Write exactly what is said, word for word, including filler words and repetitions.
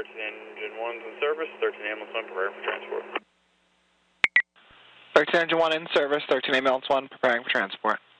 thirteen Engine one's in service, thirteen Ambulance one preparing for transport. thirteen Engine one in service, thirteen Ambulance one preparing for transport.